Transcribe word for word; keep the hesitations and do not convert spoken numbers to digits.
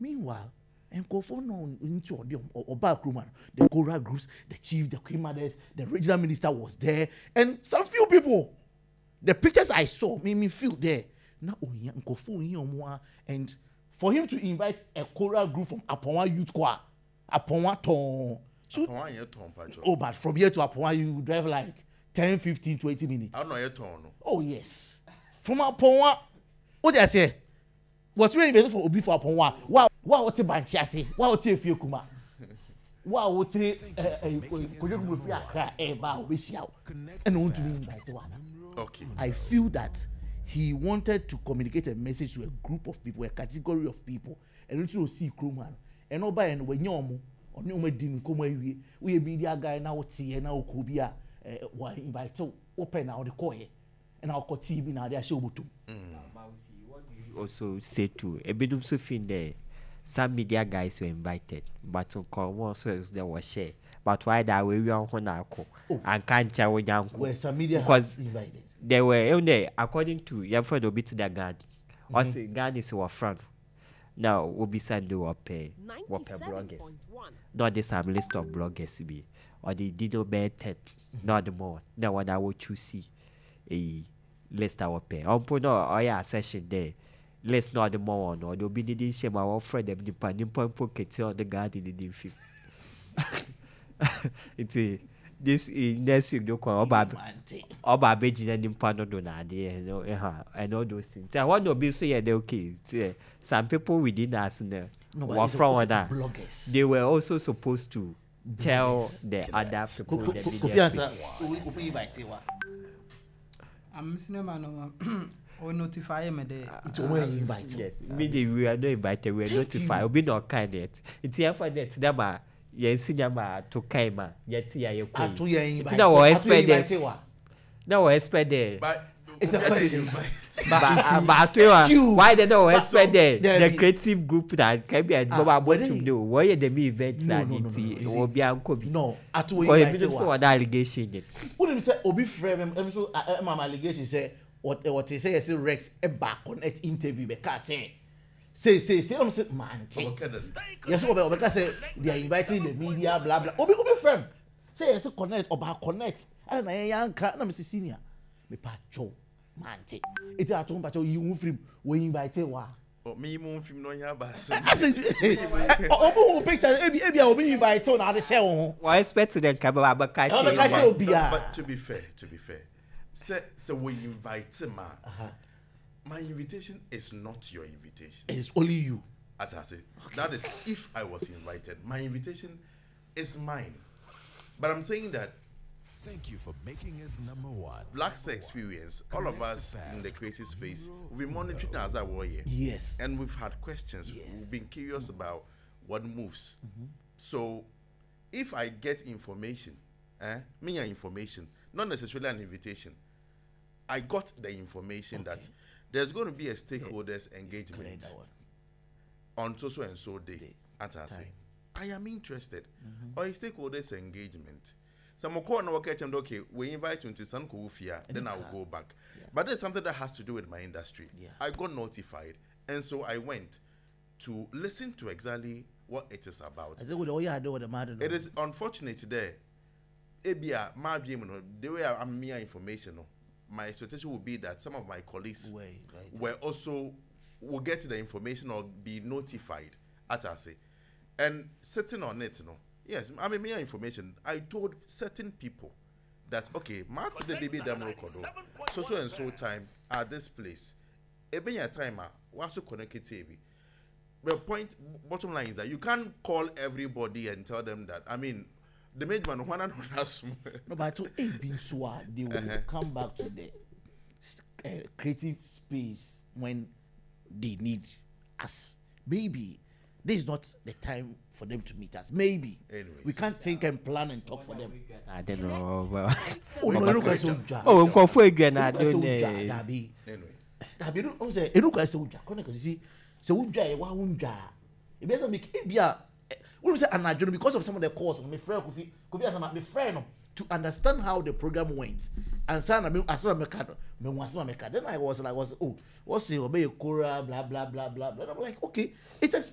Meanwhile, and go for no into the or back room, the choral groups, the chief, the queen mothers, the regional minister was there, and some few people. The pictures I saw made me feel there. Now, and for him to invite a choral group from Aponwa Youth Choir, Aponwa Ton. So, oh, but from here to Aponwa, you drive like ten, fifteen, twenty minutes. I don't know your tone. Oh, yes. From Aponwa, what did I say? What's really better for Obi for Aponwa? Wow, wow, what's a bank? I say, wow, what's a few kuma? Wow, what's a and want to be invited one. Okay. I feel that he wanted to communicate a message to a group of people, a category of people, and you see Kruman. And no by and when you or no more didn't come away. We a media guy now, see, and now Kubia, why invite to open out the coy, and I'll cut T V now, they are show to. Also, say to a bit of Sophie there. Some media guys were invited, but on call also there was share. But why that way we are on our call and can't tell young where some media because invited. They were only according to Yafred Obi to the guard. Also, guard is our front. Now, we'll be sending up a bloggers. Not this some list of bloggers be or the dino better, not the more. Now, what I want to see a list our pay. On put no, yeah, session there. Let's not the more or there'll be needing shame our friend them depending upon pockets on the guard in the film. It's a this next week do call Oba Oba Beji and Impano Donadi and and all those things. I want to be so yeah they okay. Some people within us no, were from that bloggers. They were also supposed to tell the other people the media. I'm cinema no or notify me there. It's when you invite. Yes, meaning we are not invited, we are notified. We'll be not kind yet. It's here for that. Dama, yes, Sinyama to Kaima, yet here you come. It's now we expect that. Now we expect that. But it's a question. But why they don't expect that? The creative group that can be a global to do. Why are the events that it will be uncle? No, at all. Or if you don't an allegation. Wouldn't say Obi Frame, I'm so my allegation say. What what they say is Rex a back connect interview because say say say say I'm say man yes Obi Obi say they are inviting the media blah blah Obi Obi friend say yes connect Oba connect and na yanka na me senior me pa cho man te it at home pa cho you film we invite wa o me mu film no nya ba se Obi picture ebi ebi Obi invite na dey share won why expect them ka ba ba ka but to be fair to be fair So, so we invite him. Uh-huh. My invitation is not your invitation. It's only you. As I say, okay. That is if I was invited. My invitation is mine. But I'm saying that. Thank you for making us number one. Black Star Experience. All of us in the creative space, we've been monitoring as a warrior. Yes. And we've had questions. Yes. We've been curious about what moves. Mm-hmm. So, if I get information, eh, me information. Not necessarily an invitation. I got the information okay. that there's going to be a stakeholders yeah. engagement on so so and so day. day. At I say, I am interested. Mm-hmm. Or a stakeholders engagement. Some call now okay, we invite you to San Kufia, then I'll go back. Yeah. But there's something that has to do with my industry. Yeah. I got notified, and so I went to listen to exactly what it is about. I said, oh yeah, I know what the matter. It is unfortunate there. Ebia, my the way I'm mere information, my expectation would be that some of my colleagues Way, right. were also will get the information or be notified at I say. And sitting on it, you know, yes, I mean mere information. I told certain people that okay, my today they be them record so so and so time at this place. Ebenya time was so connected T V. The point bottom line is that you can't call everybody and tell them that I mean the major one one and no, but to a being so they will uh-huh. come back to the uh, creative space when they need us. Maybe this is not the time for them to meet us. Maybe Anyways. we can't think and plan and talk for them. I don't know. Well, oh, no, no, no, oh, go for again. I don't know. Anyway, Dabi, don't say. You look at so much. Because you see, so much. Why won't you? It doesn't make it be a. We say Anajono because of some of the calls. My friend Kofi, Kofi as my friend to understand how the program went. And son, I mean, as well, me was Then I was like, was oh, what's it? Obey Kora, blah blah blah blah blah. I'm like, okay, it's